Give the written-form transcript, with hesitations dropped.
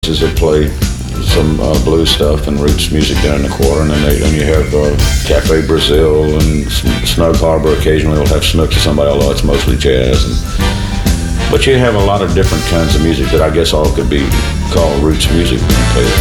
that play some blues stuff and roots music down in the quarter, and then you have Cafe Brazil and Snug Harbor. Occasionally will have Snooks or somebody, although it's mostly jazz. But you have a lot of different kinds of music that I guess all could be called roots music.